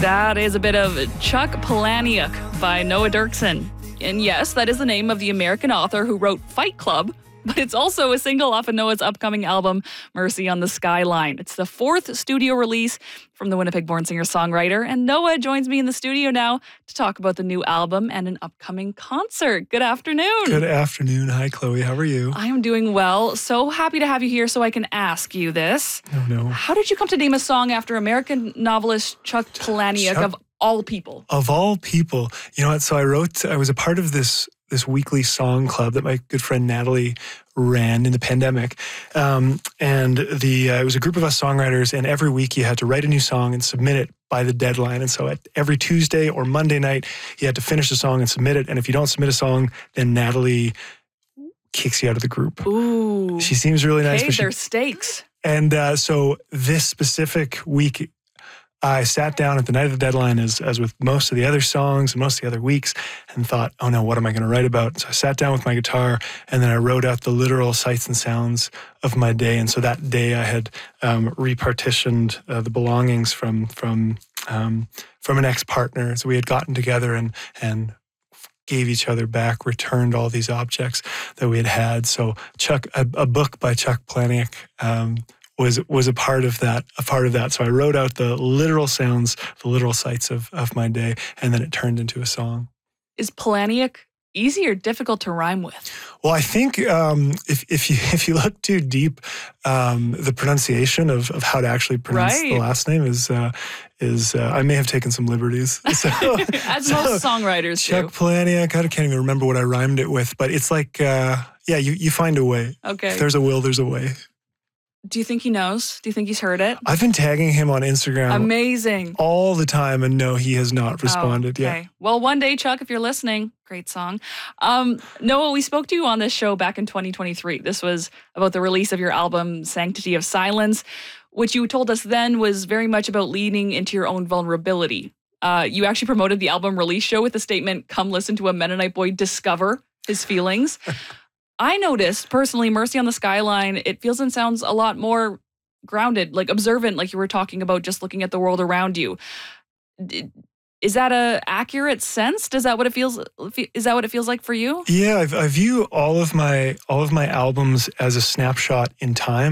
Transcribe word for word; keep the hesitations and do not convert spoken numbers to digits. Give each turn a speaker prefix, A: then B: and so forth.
A: That is a bit of Chuck Palahniuk by Noah Dirksen. And yes, that is the name of the American author who wrote Fight Club, but it's also a single off of Noah's upcoming album, Mercy on the Skyline. It's the fourth studio release from the Winnipeg-born singer-songwriter, and Noah joins me in the studio now to talk about the new album and an upcoming concert. Good afternoon.
B: Good afternoon. Hi, Chloe. How are you?
A: I am doing well. So happy to have you here so I can ask you this.
B: Oh, no.
A: How did you come to name a song after American novelist Chuck Palahniuk,
B: Chuck-
A: of all people?
B: Of all people. You know what? So I wrote, I was a part of this this weekly song club that my good friend Natalie ran in the pandemic. Um, and the uh, it was a group of us songwriters, and every week you had to write a new song and submit it by the deadline. And so at every Tuesday or Monday night, you had to finish the song and submit it. And if you don't submit a song, then Natalie kicks you out of the group.
A: Ooh.
B: She seems really nice.
A: Okay,
B: but she,
A: there's stakes.
B: And uh, so this specific week, I sat down at the night of the deadline, as as with most of the other songs and most of the other weeks, and thought, oh no, what am I going to write about? So I sat down with my guitar, and then I wrote out the literal sights and sounds of my day. And so that day I had um, repartitioned uh, the belongings from from um, from an ex-partner. So we had gotten together and and gave each other back, returned all these objects that we had had. So Chuck, a, a book by Chuck Palahniuk, um, was was a part of that, a part of that. So I wrote out the literal sounds, the literal sights of, of my day, and then it turned into a song.
A: Is Palahniuk easy or difficult to rhyme with?
B: Well, I think um, if if you if you look too deep, um, the pronunciation of, of how to actually pronounce
A: Right.
B: the last name is uh, is uh, I may have taken some liberties. So,
A: As
B: so
A: most songwriters
B: Chuck
A: do.
B: Palahniuk, I can't even remember what I rhymed it with, but it's like uh, yeah, you you find a way.
A: Okay.
B: If there's a will, there's a way.
A: Do you think he knows? Do you think he's heard it?
B: I've been tagging him on Instagram
A: Amazing.
B: all the time, and no, he has not responded
A: Oh,
B: yet.
A: okay. Well, one day, Chuck, if you're listening, great song. Um, Noah, we spoke to you on this show back in twenty twenty-three. This was about the release of your album, Sanctity of Silence, which you told us then was very much about leaning into your own vulnerability. Uh, you actually promoted the album release show with the statement, "Come listen to a Mennonite boy discover his feelings." I noticed personally, Mercy on the Skyline, it feels and sounds a lot more grounded, like observant, like you were talking about, just looking at the world around you. D- Is that a accurate sense? Does that what it feels? Is that what it feels like for you?
B: Yeah, I, I view all of my all of my albums as a snapshot in time.